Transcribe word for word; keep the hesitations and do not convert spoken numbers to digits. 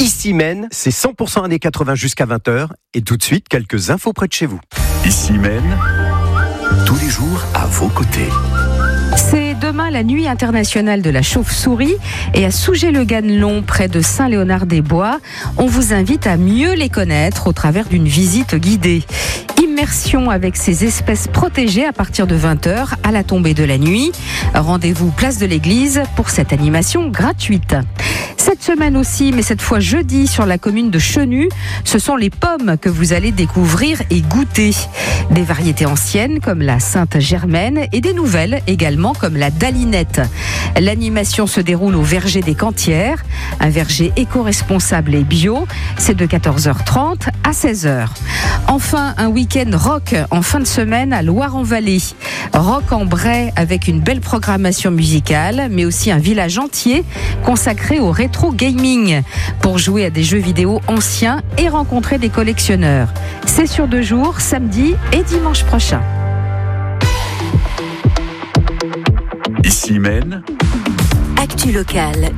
Ici Maine, c'est cent pour cent années quatre-vingts jusqu'à vingt heures. Et tout de suite, quelques infos près de chez vous. Ici Maine, tous les jours à vos côtés. C'est demain la nuit internationale de la chauve-souris et à Sougé-le-Ganelon, près de Saint-Léonard-des-Bois, on vous invite à mieux les connaître au travers d'une visite guidée. Immersion avec ces espèces protégées à partir de vingt heures à la tombée de la nuit. Rendez-vous place de l'église pour cette animation gratuite. Cette semaine aussi, mais cette fois jeudi, sur la commune de Chenu, ce sont les pommes que vous allez découvrir et goûter. Des variétés anciennes comme la Sainte-Germaine et des nouvelles également comme la Dalinette. L'animation se déroule au verger des Cantières, un verger éco-responsable et bio. C'est de quatorze heures trente à seize heures. Enfin, un week-end rock en fin de semaine à Loire-en-Vallée. Rock en Bray avec une belle programmation musicale, mais aussi un village entier consacré au rétro gaming pour jouer à des jeux vidéo anciens et rencontrer des collectionneurs. C'est sur deux jours, samedi et dimanche prochain. Ici Maine, Actu locale.